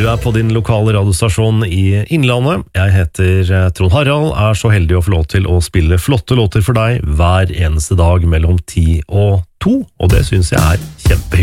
Du på din lokale radiostasjon i Innlandet. Jeg heter Trond Harald, så heldig å få lov til å spille flotte låter for deg hver eneste dag mellom 10 og 2, og det synes jeg kjempehyggelig.